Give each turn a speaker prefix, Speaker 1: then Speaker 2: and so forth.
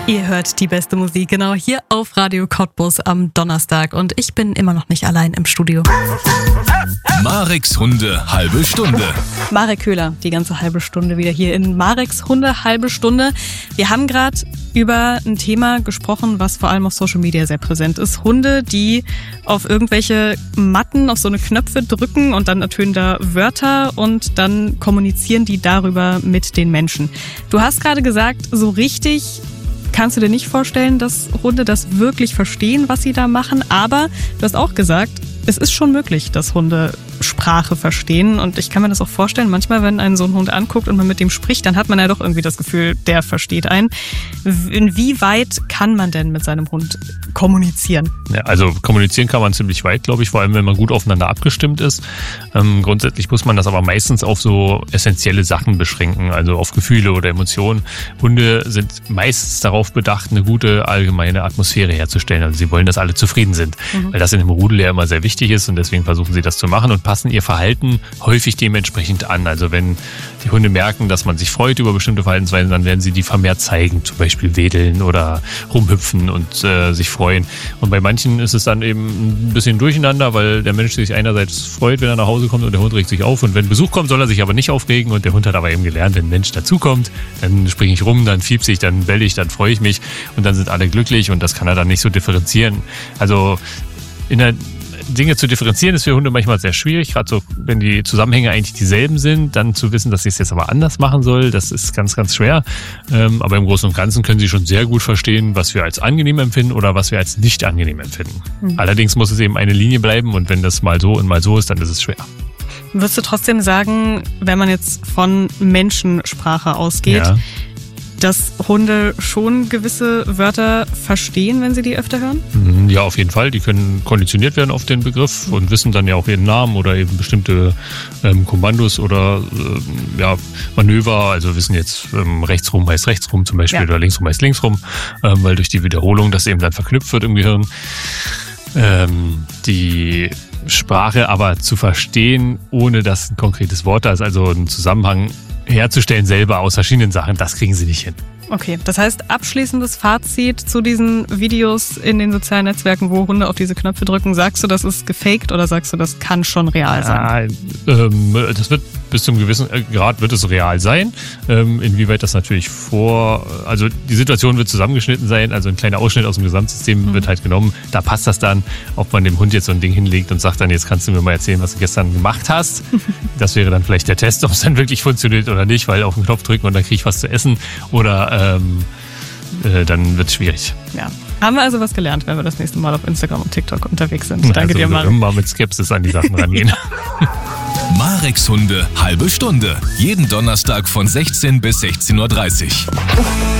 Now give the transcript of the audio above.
Speaker 1: Ihr hört die beste Musik, genau hier auf Radio Cottbus am Donnerstag. Und ich bin immer noch nicht allein im Studio.
Speaker 2: Mareks Hunde halbe Stunde.
Speaker 1: Marek Köhler, die ganze halbe Stunde wieder hier in Mareks Hunde halbe Stunde. Wir haben gerade über ein Thema gesprochen, was vor allem auf Social Media sehr präsent ist. Hunde, die auf irgendwelche Matten, auf so eine Knöpfe drücken und dann ertönen da Wörter und dann kommunizieren die darüber mit den Menschen. Du hast gerade gesagt, so richtig kannst du dir nicht vorstellen, dass Hunde das wirklich verstehen, was sie da machen. Aber du hast auch gesagt, es ist schon möglich, dass Hunde Sprache verstehen. Und ich kann mir das auch vorstellen, manchmal, wenn einen so ein Hund anguckt und man mit dem spricht, dann hat man ja doch irgendwie das Gefühl, der versteht einen. Inwieweit kann man denn mit seinem Hund kommunizieren?
Speaker 3: Ja, also kommunizieren kann man ziemlich weit, glaube ich, vor allem wenn man gut aufeinander abgestimmt ist. Grundsätzlich muss man das aber meistens auf so essentielle Sachen beschränken, also auf Gefühle oder Emotionen. Hunde sind meistens darauf bedacht, eine gute allgemeine Atmosphäre herzustellen. Also sie wollen, dass alle zufrieden sind, weil das in einem Rudel ja immer sehr wichtig ist und deswegen versuchen sie das zu machen und passen ihr Verhalten häufig dementsprechend an. Also wenn die Hunde merken, dass man sich freut über bestimmte Verhaltensweisen, dann werden sie die vermehrt zeigen, zum Beispiel wedeln oder rumhüpfen und sich freuen. Und bei manchen ist es dann eben ein bisschen durcheinander, weil der Mensch sich einerseits freut, wenn er nach Hause kommt und der Hund regt sich auf. Und wenn Besuch kommt, soll er sich aber nicht aufregen. Und der Hund hat aber eben gelernt, wenn ein Mensch dazukommt, dann springe ich rum, dann fiepse ich, dann belle ich, dann freue ich mich und dann sind alle glücklich und das kann er dann nicht so differenzieren. Also Dinge zu differenzieren ist für Hunde manchmal sehr schwierig, gerade so, wenn die Zusammenhänge eigentlich dieselben sind, dann zu wissen, dass ich es jetzt aber anders machen soll, das ist ganz, ganz schwer. Aber im Großen und Ganzen können sie schon sehr gut verstehen, was wir als angenehm empfinden oder was wir als nicht angenehm empfinden. Allerdings muss es eben eine Linie bleiben und wenn das mal so und mal so ist, dann ist es schwer.
Speaker 1: Würdest du trotzdem sagen, wenn man jetzt von Menschensprache ausgeht,
Speaker 3: Ja.
Speaker 1: dass Hunde schon gewisse Wörter verstehen, wenn sie die öfter hören?
Speaker 3: Ja, auf jeden Fall. Die können konditioniert werden auf den Begriff und wissen dann ja auch ihren Namen oder eben bestimmte Kommandos oder Manöver. Also wissen jetzt, rechts rum heißt rechts rum zum Beispiel oder links rum heißt links rum, weil durch die Wiederholung das eben dann verknüpft wird im Gehirn. Die Sprache aber zu verstehen, ohne dass ein konkretes Wort da ist, also einen Zusammenhang herzustellen selber aus verschiedenen Sachen, das kriegen sie nicht hin.
Speaker 1: Okay, das heißt, abschließendes Fazit zu diesen Videos in den sozialen Netzwerken, wo Hunde auf diese Knöpfe drücken, sagst du, das ist gefaked oder sagst du, das kann schon real sein?
Speaker 3: Das wird bis zum gewissen Grad wird es real sein. Inwieweit das natürlich also die Situation wird zusammengeschnitten sein, also ein kleiner Ausschnitt aus dem Gesamtsystem wird halt genommen. Da passt das dann, ob man dem Hund jetzt so ein Ding hinlegt und sagt dann, jetzt kannst du mir mal erzählen, was du gestern gemacht hast. Das wäre dann vielleicht der Test, ob es dann wirklich funktioniert oder nicht, weil auf den Knopf drücken und dann kriege ich was zu essen oder dann wird es schwierig.
Speaker 1: Ja. Haben wir also was gelernt, wenn wir das nächste Mal auf Instagram und TikTok unterwegs sind. Danke dir, Marek.
Speaker 3: Immer mit Skepsis an die Sachen rangehen.
Speaker 2: Mareks Hunde halbe Stunde. Jeden Donnerstag von 16 bis 16:30 Uhr.